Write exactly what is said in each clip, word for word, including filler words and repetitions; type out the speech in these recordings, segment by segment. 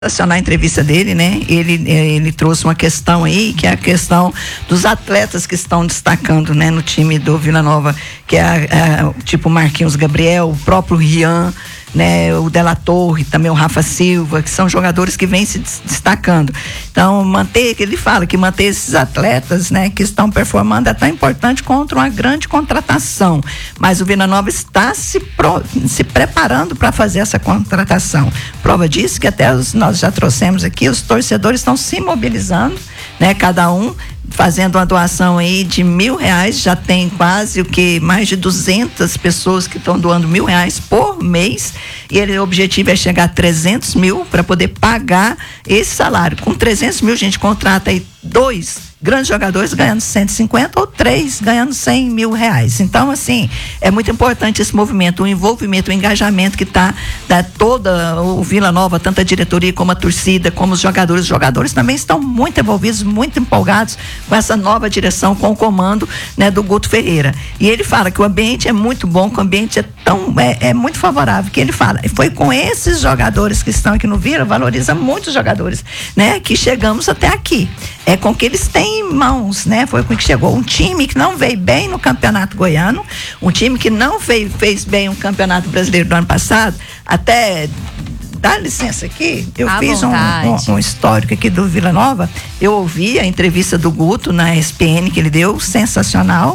Acionar a entrevista dele, né? Ele, ele trouxe uma questão aí, que é a questão dos atletas que estão destacando, né, no time do Vila Nova, que é a, a, tipo Marquinhos Gabriel, o próprio Rian, né, o Della Torre, também o Rafa Silva, que são jogadores que vêm se destacando. Então, manter, que ele fala que manter esses atletas, né, que estão performando é tão importante contra uma grande contratação. Mas o Vila Nova está se, pro, se preparando para fazer essa contratação. Prova disso que até os, nós já trouxemos aqui, os torcedores estão se mobilizando, né, cada um fazendo uma doação aí de mil reais, já tem quase o que mais de duzentas pessoas que estão doando mil reais por mês, e ele, o objetivo é chegar a trezentos mil para poder pagar esse salário. Com trezentos mil a gente contrata aí dois grandes jogadores ganhando cento e cinquenta ou três ganhando cem mil reais. Então, assim, é muito importante esse movimento, o envolvimento, o engajamento que está da toda o Vila Nova, tanto a diretoria como a torcida, como os jogadores. Os jogadores também estão muito envolvidos, muito empolgados com essa nova direção, com o comando, né, do Guto Ferreira. E ele fala que o ambiente é muito bom, que o ambiente é tão é, é muito favorável, que ele fala, foi com esses jogadores que estão aqui no Vila, valoriza muitos jogadores, né, que chegamos até aqui. É com que eles têm em mãos, né? Foi com que chegou um time que não veio bem no Campeonato Goiano, um time que não veio, fez bem o Campeonato Brasileiro do ano passado. Até dá licença aqui, eu à fiz um, um, um histórico aqui do Vila Nova. Eu ouvi a entrevista do Guto na E S P N que ele deu, sensacional,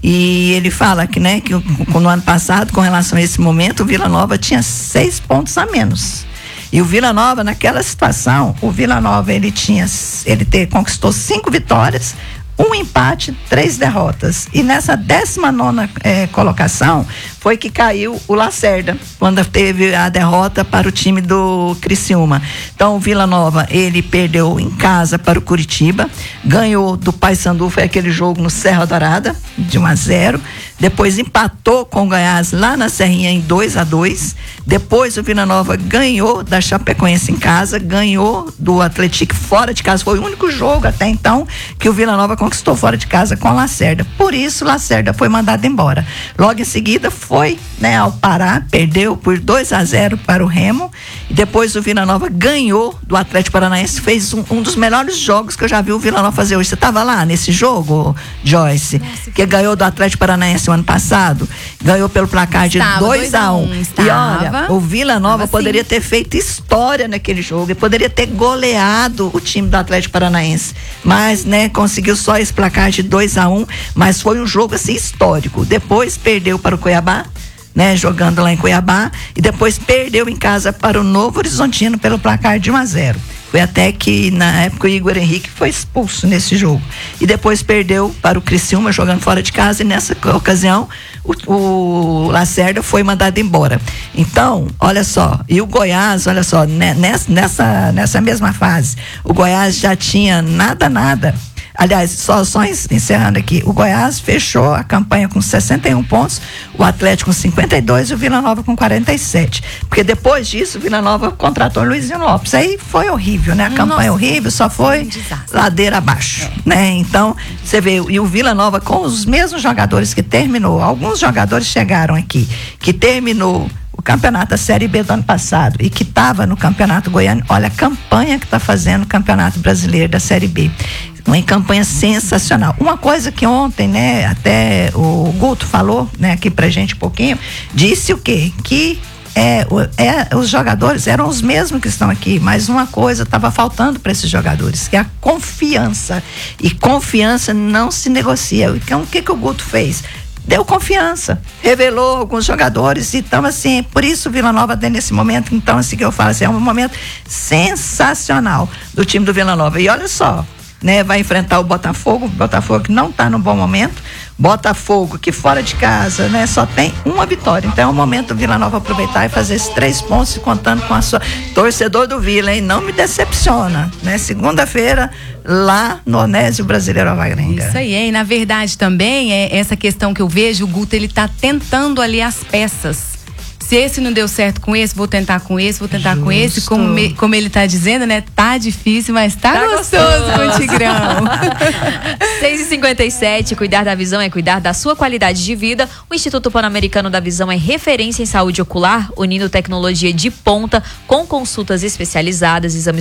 e ele fala que, né, que no ano passado, com relação a esse momento, o Vila Nova tinha seis pontos a menos. E o Vila Nova, naquela situação, o Vila Nova, ele tinha, ele ter, conquistou cinco vitórias, um empate, três derrotas. E nessa décima nona eh, colocação, foi que caiu o Lacerda, quando teve a derrota para o time do Criciúma. Então, o Vila Nova, ele perdeu em casa para o Curitiba, ganhou do Paysandu, foi aquele jogo no Serra Dourada, de um a zero. Depois empatou com o Goiás lá na Serrinha em dois a dois. Depois o Vila Nova ganhou da Chapecoense em casa, ganhou do Atlético fora de casa. Foi o único jogo até então que o Vila Nova conquistou fora de casa com o Lacerda. Por isso, o Lacerda foi mandado embora. Logo em seguida foi, né, ao Pará, perdeu por dois a zero para o Remo. E depois o Vila Nova ganhou do Atlético Paranaense, fez um, um dos melhores jogos que eu já vi o Vila Nova fazer hoje. Você estava lá nesse jogo, Joyce? Nossa, que ganhou do Atlético Paranaense o ano passado, ganhou pelo placar de dois a um. E olha, o Vila Nova poderia assim ter feito história naquele jogo e poderia ter goleado o time do Atlético Paranaense, mas, né, conseguiu só esse placar de dois a um, mas foi um jogo assim histórico. Depois perdeu para o Cuiabá, né, jogando lá em Cuiabá, e depois perdeu em casa para o Novo Horizontino pelo placar de um a zero. Foi até que na época o Igor Henrique foi expulso nesse jogo. E depois perdeu para o Criciúma jogando fora de casa, e nessa ocasião o, o Lacerda foi mandado embora. Então, olha só, e o Goiás, olha só, né, nessa, nessa, nessa mesma fase, o Goiás já tinha nada, nada. Aliás, só, só encerrando aqui, o Goiás fechou a campanha com sessenta e um pontos, o Atlético com cinquenta e dois e o Vila Nova com quarenta e sete. Porque depois disso, o Vila Nova contratou o Luizinho Lopes. Aí foi horrível, né? A campanha Nossa, horrível, só foi ladeira abaixo, é. né? Então, você vê, e o Vila Nova com os mesmos jogadores que terminou, alguns jogadores chegaram aqui, que terminou o campeonato da Série B do ano passado e que estava no Campeonato Goiano. Olha a campanha que está fazendo o Campeonato Brasileiro da Série B. Uma campanha sensacional. Uma coisa que ontem, né, até o Guto falou, né, aqui pra gente um pouquinho, disse o quê? Que é, é, os jogadores eram os mesmos que estão aqui, mas uma coisa estava faltando para esses jogadores, que é a confiança. E confiança não se negocia. Então, o que que o Guto fez? Deu confiança, revelou alguns jogadores, então assim, por isso o Vila Nova tem nesse momento, então assim que eu falo assim, é um momento sensacional do time do Vila Nova. E olha só, né, vai enfrentar o Botafogo, Botafogo que não está no bom momento, Botafogo que fora de casa, né, só tem uma vitória. Então é o momento do Vila Nova aproveitar e fazer esses três pontos, contando com a sua torcedor do Vila, hein? Não me decepciona, né? Segunda-feira lá no Onésio Brasileiro Alvarenga. Isso aí, hein? Na verdade também é essa questão que eu vejo, o Guto, ele tá tentando ali as peças. Se esse não deu certo com esse, vou tentar com esse, vou tentar Justo. com esse. Como, me, como ele tá dizendo, né? Tá difícil, mas tá, Tá gostoso, gostoso. com o Tigrão. seis e cinquenta e sete, cuidar da visão é cuidar da sua qualidade de vida. O Instituto Pan-Americano da Visão é referência em saúde ocular, unindo tecnologia de ponta com consultas especializadas, exames